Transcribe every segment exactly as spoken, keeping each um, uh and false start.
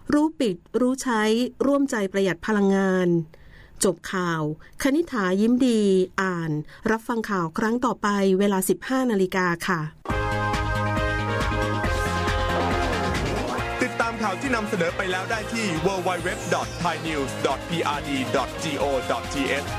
รู้ปิดรู้ใช้ร่วมใจประหยัดพลังงานจบข่าวคณิษฐายิ้มดีอ่านรับฟังข่าวครั้งต่อไปเวลา สิบห้านาฬิกา ค่ะติดตามข่าวที่นำเสนอไปแล้วได้ที่ ดับเบิลยู ดับเบิลยู ดับเบิลยู ดอท ไทยนิวส์ ดอท พี อาร์ ดี ดอท จี โอ ดอท ที เอช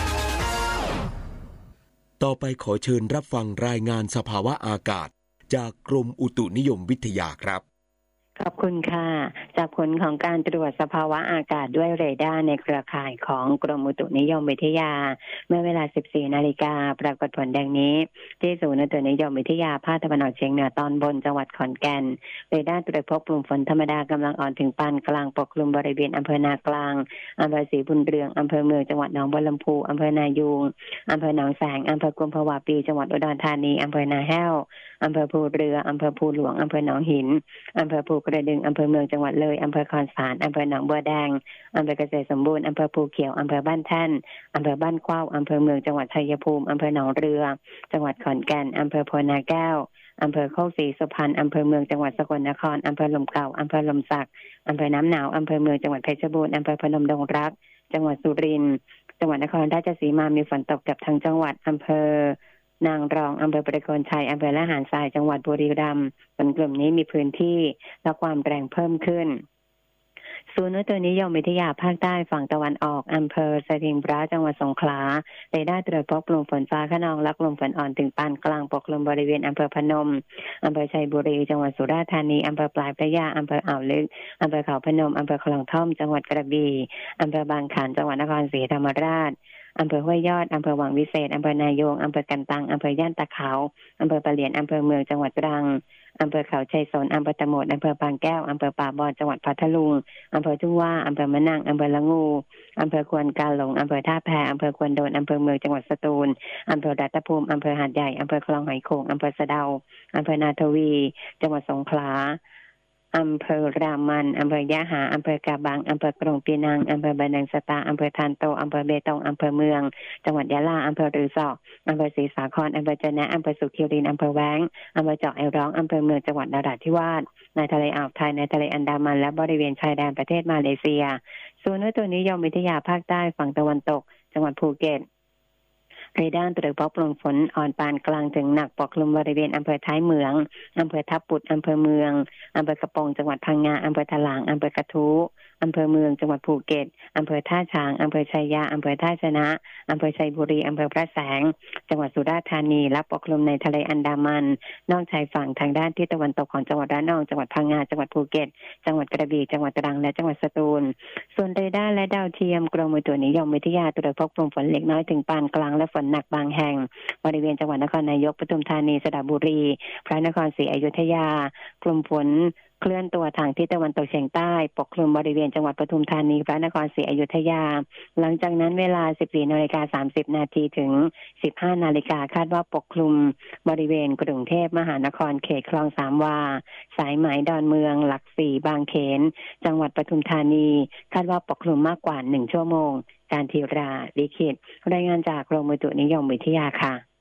ต่อไปขอเชิญรับฟังรายงานสภาวะอากาศจากกรมอุตุนิยมวิทยาครับขอบคุณค่ะจากผลของการตรวจสภาวะอากาศด้วยเรดาร์ในเครือข่ายของกรมอุตุนิยมวิทยาเมื่อเวลา สิบสี่นาฬิกา ปรากฏผลดังนี้ที่ศูนย์อุตุนิยมวิทยาภาคตะวันออกเฉียงเหนือตอนบนจังหวัดขอนแก่นเรดาร์ตรวจพบกลุ่มฝนธรรมดากำลังอ่อนถึงปานกลางปกคลุมบริเวณอำเภอนากลางอำเภอศรีบุญเรืองอำเภอเมืองจังหวัดหนองบัวลำพูอำเภอนายูงอำเภอหนองแสงอำเภอกุมภาวะปีจังหวัดอุดรธานีอำเภอนาแห้วอำเภอภูเรืออำเภอภูหลวงอำเภอหนองหินอำเภอภูกระดึงอำเภอเมืองจังหวัดเลยอำเภอคอนสารอำเภอหนองบัวแดงอำเภอเกษตรสมบูรณ์อำเภอภูเขียวอำเภอบ้านแท่นอำเภอบ้านเข้าอำเภอเมืองจังหวัดชัยภูมิอำเภอหนองเรือจังหวัดขอนแก่นอำเภอโพนาแก้วอำเภอโคกศรีสุพรรณอำเภอเมืองจังหวัดสกลนครอำเภอลมเก่าอำเภอลมสักอำเภอน้ำหนาวอำเภอเมืองจังหวัดเพชรบูรณ์อำเภอพนมดงรักจังหวัดสุรินทร์จังหวัดนครราชสีมามีฝนตกกับทั้งจังหวัดอำเภอนางรองอำเภอประโคนชัยอำเภอละหารทรายจังหวัดบุรีรัมย์ฝนกลุ่มนี้มีพื้นที่และความแรงเพิ่มขึ้นศูนย์อุตุนิยมวิทยาภาคใต้ฝั่งตะวันออกอำเภอสถิงพระจังหวัดสงขลาเรดาร์ตรวจพบกลุ่มฝนฟ้าคะนองและกลุ่มฝนอ่อนถึงปานกลางปกคลุมบริเวณอำเภอพนมอำเภอชัยบุรีจังหวัดสุราษฎร์ธานีอำเภอปลายพระยาอำเภออ่าวลึกอำเภอเขาพนมอำเภอคลองท่อมจังหวัดกระบี่อำเภอบางขันจังหวัดนครศรีธรรมราชอำเภอห้วยยอดอำเภอวังวิเศษอำเภอนายงอำเภอกันตังอำเภอย่านตะขาวอำเภอปะเหลียนอำเภอเมืองจังหวัดตรังอำเภอเขาชัยสนอำเภอตะโหมดอำเภอบางแก้วอำเภอป่าบอนจังหวัดพัทลุงอำเภอทุ่งว่าอำเภอมะนังอำเภอละงูอำเภอควนกาหลงอำเภอท่าแพอำเภอควนโดนอำเภอเมืองจังหวัดสตูลอำเภอรัตภูมิอำเภอหาดใหญ่อำเภอคลองหอยโขงอำเภอสะเดาอำเภอนาทวีจังหวัดสงขลาอำเภอรามันอำเภอยะหาอำเภอกาบังอำเภอกรงปีนังอำเภอบันดังสตาอำเภอทานโตอำเภอเบตงอำเภอเมืองจังหวัดยะลาอำเภอรือสออำเภอศรีสาครอำเภอจะนะอำเภอสุขิรินอำเภอแว้งอำเภอเจาะไอร้องอำเภอเมืองจังหวัดนราธิวาสในทะเลอ่าวไทยในทะเลอันดามันและบริเวณชายแดนประเทศมาเลเซียศูนย์อุตุนิยมวิทยาภาคใต้ฝั่งตะวันตกจังหวัดภูเก็ตเรดาร์ตรวจพบกลุ่มฝนอ่อนปานกลางถึงหนักปกคลุมบริเวณอำเภอท้ายเมืองอำเภอทับปุดอำเภอเมืองอำเภอกระโปงจังหวัดพังงาอำเภอถลางอำเภอกระทู้อำเภอเมืองจังหวัดภูเก็ตอำเภอท่าช้างอำเภอชัยยาอำเภอท่าชนะอำเภอชัยบุรีอำเภอพระแสงจังหวัดสุราษฎร์ธานีและปกคลุมในทะเลอันดามันนอกชายฝั่งทางด้านทิศตะวันตกของจังหวัดระนองจังหวัดพังงาจังหวัดภูเก็ตจังหวัดกระบี่จังหวัดตรังและจังหวัดสตูลส่วนเรดาร์และดาวเทียมกรมอุตุนิยมวิทยาตรวจพบกลุ่มฝนเล็กน้อยถึงปานกลางและฝนหนักบางแห่งบริเวณจังหวัดนครนายกปทุมธานีสระบุรีพระนครศรีอยุธยากลุ่มฝนเคลื่อนตัวทางทิศตะวันตกเฉียงใต้ปกคลุมบริเวณจังหวัดปทุมธานีพระนครศรีอยุธยาหลังจากนั้นเวลา สิบสี่นาฬิกาสามสิบนาที ถึง สิบห้านาฬิกาคาดว่าปกคลุมบริเวณกรุงเทพมหานครเขตคลองสามวาสายไหมดอนเมืองหลักสี่บางเขนจังหวัดปทุมธานีคาดว่าปกคลุมมากกว่าหนึ่งชั่วโมงการธีราลิขิตรายงานจากกรมอุตุนิยมวิทยาค่ะ